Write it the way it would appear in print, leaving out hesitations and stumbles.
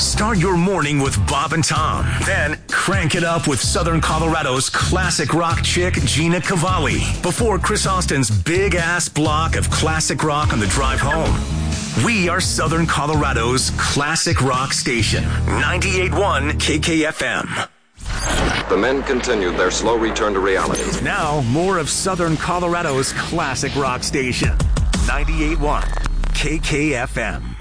Start your morning with Bob and Tom. Then crank it up with Southern Colorado's classic rock chick, Gina Cavalli. Before Chris Austin's big-ass block of classic rock on the drive home. We are Southern Colorado's classic rock station. 98.1 KKFM. The men continued their slow return to reality. Now, more of Southern Colorado's classic rock station. 98.1 KKFM.